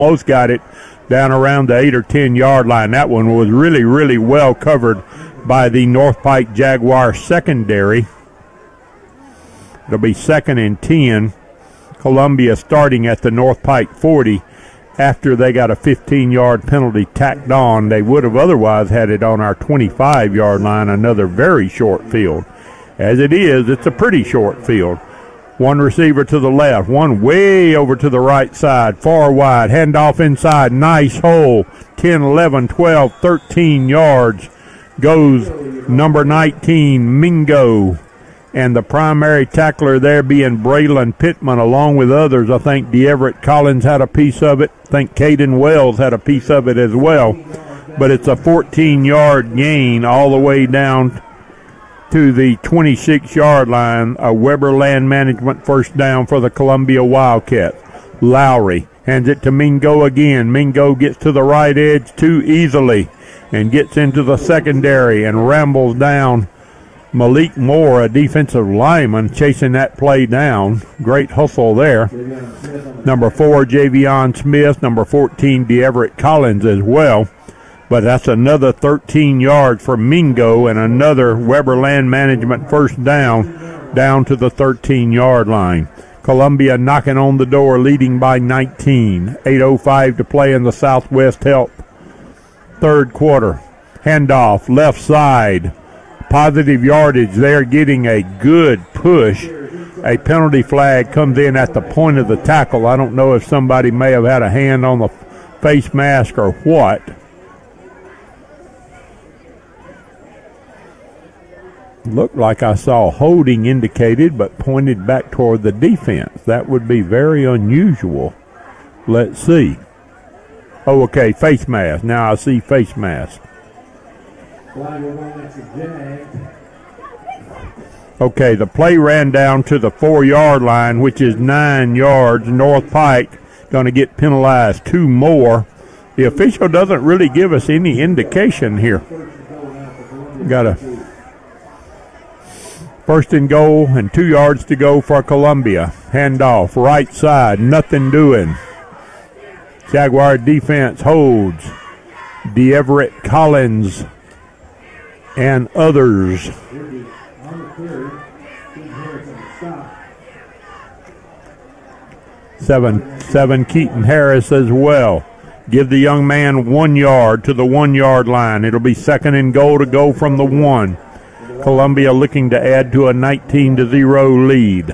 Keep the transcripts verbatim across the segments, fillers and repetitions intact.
almost got it down around the eight or ten yard line. That one was really, really well covered by the North Pike Jaguar secondary. It'll be second and ten. Columbia starting at the North Pike forty after they got a fifteen yard penalty tacked on. They would have otherwise had it on our twenty-five yard line, another very short field. As it is, it's a pretty short field. One receiver to the left, one way over to the right side, far wide, handoff inside, nice hole, ten, eleven, twelve, thirteen yards, goes number nineteen, Mingo, and the primary tackler there being Braylon Pittman, along with others. I think DeEverett Collins had a piece of it. I think Caden Wells had a piece of it as well. But it's a fourteen yard gain all the way down to the twenty-six yard line. A Weber Land Management first down for the Columbia Wildcats. Lowry hands it to Mingo again. Mingo gets to the right edge too easily and gets into the secondary and rambles down. Malik Moore, a defensive lineman, chasing that play down. Great hustle there. Number four, Javion Smith. Number fourteen, DeEverett Collins as well. But that's another thirteen yards for Mingo and another Weber Land Management first down, down to the thirteen yard line. Columbia knocking on the door, leading by nineteen. eight oh five to play in the Southwest Help third quarter. Handoff, left side. Positive yardage there, getting a good push. A penalty flag comes in at the point of the tackle. I don't know if somebody may have had a hand on the face mask or what. Looked like I saw holding indicated, but pointed back toward the defense. That would be very unusual. Let's see. Oh, okay, face mask. Now I see face mask. Okay, the play ran down to the four yard line, which is nine yards. North Pike going to get penalized two more. The official doesn't really give us any indication here. Got a first and goal and two yards to go for Columbia. Handoff, right side, nothing doing. Jaguar defense holds. DeEverett Collins and others. Seven, seven Keaton Harris as well. Give the young man one yard to the one yard line. It'll be second and goal to go from the one. Columbia looking to add to a nineteen to zero lead.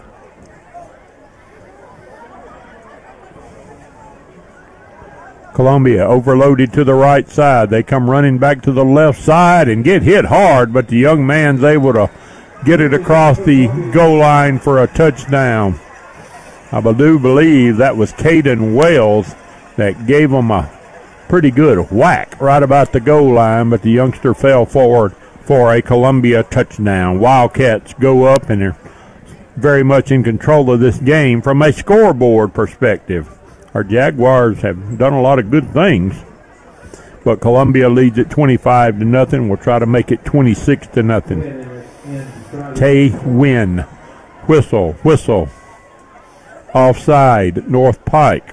Columbia overloaded to the right side. They come running back to the left side and get hit hard, but the young man's able to get it across the goal line for a touchdown. I do believe that was Caden Wells that gave him a pretty good whack right about the goal line, but the youngster fell forward for a Columbia touchdown. Wildcats go up and they're very much in control of this game from a scoreboard perspective. Our Jaguars have done a lot of good things, but Columbia leads at twenty-five to nothing. We'll try to make it twenty-six to nothing. Tay Win. Whistle, whistle. Offside, North Pike.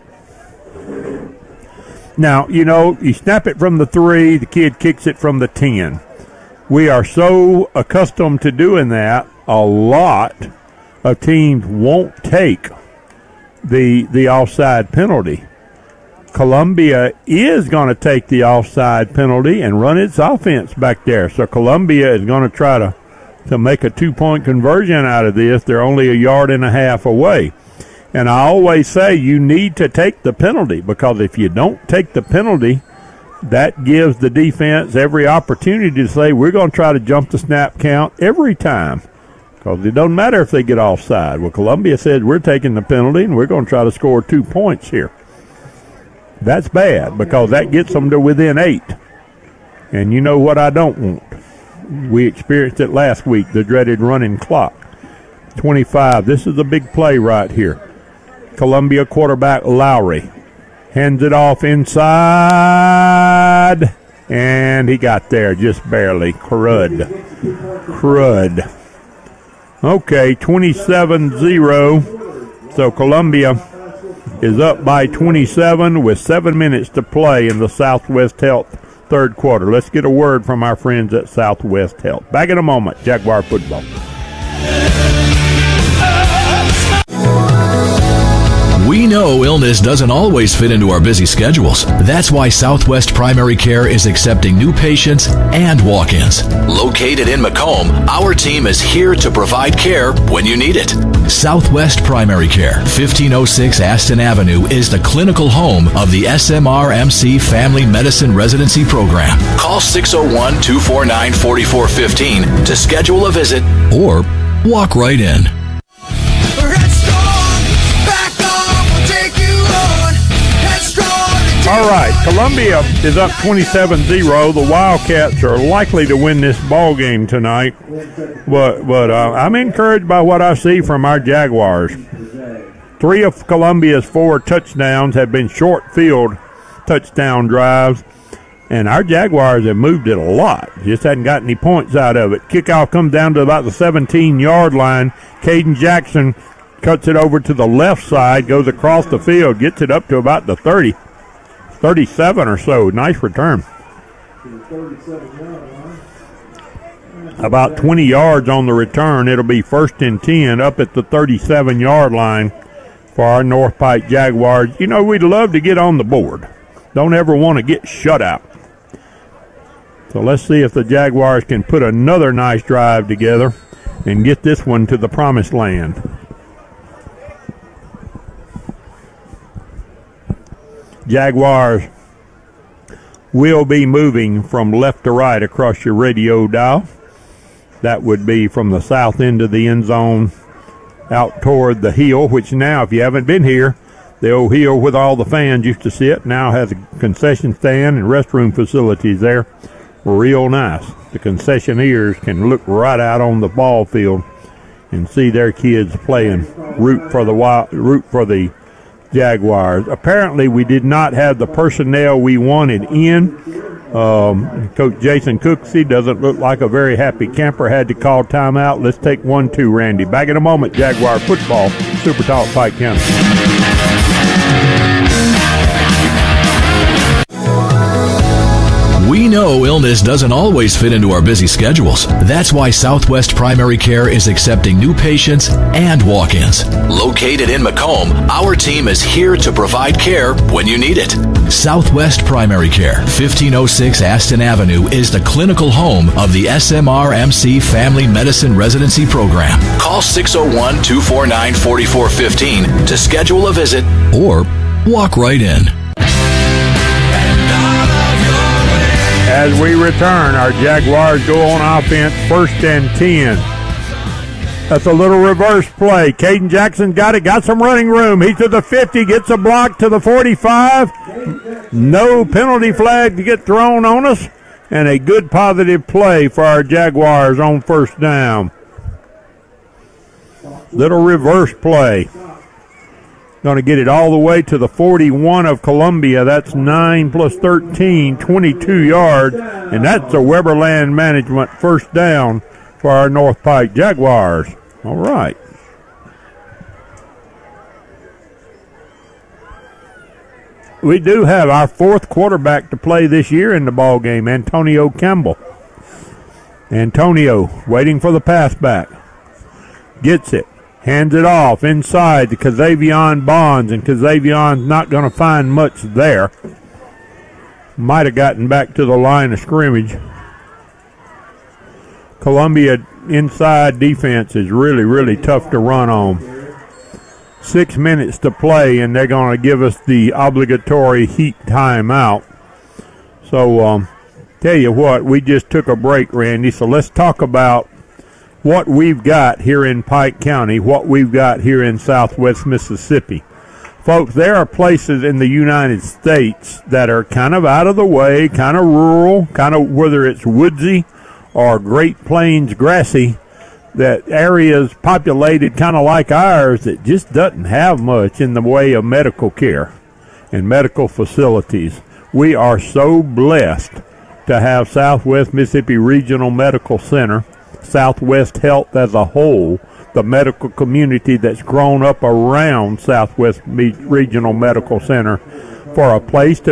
Now, you know, you snap it from the three, the kid kicks it from the ten. We are so accustomed to doing that, a lot of teams won't take the the offside penalty. Columbia is going to take the offside penalty and run its offense back there. So Columbia is going to try to, to make a two-point conversion out of this. They're only a yard and a half away. And I always say you need to take the penalty, because if you don't take the penalty, that gives the defense every opportunity to say, we're going to try to jump the snap count every time, because it doesn't matter if they get offside. Well, Columbia said, we're taking the penalty, and we're going to try to score two points here. That's bad, because that gets them to within eight. And you know what I don't want? We experienced it last week, the dreaded running clock. twenty-five. This is a big play right here. Columbia quarterback Lowry hands it off inside, and he got there just barely. Crud. Crud. Okay, twenty-seven zero. So Columbia is up by twenty-seven with seven minutes to play in the Southwest Health third quarter. Let's get a word from our friends at Southwest Health. Back in a moment, Jaguar football. We know illness doesn't always fit into our busy schedules. That's why Southwest Primary Care is accepting new patients and walk-ins. Located in Macomb, our team is here to provide care when you need it. Southwest Primary Care, fifteen oh six Aston Avenue, is the clinical home of the S M R M C Family Medicine Residency Program. Call six oh one, two four nine, four four one five to schedule a visit or walk right in. All right, Columbia is up twenty-seven zero. The Wildcats are likely to win this ball game tonight, but but uh, I'm encouraged by what I see from our Jaguars. Three of Columbia's four touchdowns have been short field touchdown drives, and our Jaguars have moved it a lot. Just hadn't got any points out of it. Kickoff comes down to about the seventeen-yard line. Caden Jackson cuts it over to the left side, goes across the field, gets it up to about the thirty. thirty-seven or so. Nice return. About twenty yards on the return. It'll be first and ten up at the thirty-seven-yard line for our North Pike Jaguars. You know, we'd love to get on the board. Don't ever want to get shut out. So let's see if the Jaguars can put another nice drive together and get this one to the promised land. Jaguars will be moving from left to right across your radio dial. That would be from the south end of the end zone out toward the hill, which now, if you haven't been here, the old hill with all the fans used to sit now has a concession stand and restroom facilities there. Real nice. The concessionaires can look right out on the ball field and see their kids playing, root for the wild, root for the Jaguars. Apparently, we did not have the personnel we wanted in. Um, Coach Jason Cooksey doesn't look like a very happy camper. Had to call timeout. Let's take one, two, Randy. Back in a moment, Jaguar football, Super Talk Pike County. We know illness doesn't always fit into our busy schedules. That's why Southwest Primary Care is accepting new patients and walk-ins. Located in Macomb, our team is here to provide care when you need it. Southwest Primary Care, fifteen oh six Aston Avenue, is the clinical home of the S M R M C Family Medicine Residency Program. Call six oh one, two four nine, four four one five to schedule a visit or walk right in. As we return, our Jaguars go on offense, first and ten. That's a little reverse play. Caden Jackson got it, got some running room. He's to the fifty, gets a block to the forty-five. No penalty flag to get thrown on us, and a good positive play for our Jaguars on first down. Little reverse play. Going to get it all the way to the forty-one of Columbia. That's nine plus thirteen, twenty-two yards. And that's a Weberland Management first down for our North Pike Jaguars. All right. We do have our fourth quarterback to play this year in the ball game, Antonio Campbell. Antonio waiting for the pass back. Gets it. Hands it off inside to Kazavion Bonds, and Kazavion's not going to find much there. Might have gotten back to the line of scrimmage. Columbia inside defense is really, really tough to run on. Six minutes to play, and they're going to give us the obligatory heat timeout. So, um, tell you what, we just took a break, Randy, so let's talk about what we've got here in Pike County, what we've got here in Southwest Mississippi. Folks, there are places in the United States that are kind of out of the way, kind of rural, kind of whether it's woodsy or Great Plains grassy, that areas populated kind of like ours that just doesn't have much in the way of medical care and medical facilities. We are so blessed to have Southwest Mississippi Regional Medical Center, Southwest Health as a whole, the medical community that's grown up around Southwest Me- Regional Medical Center for a place to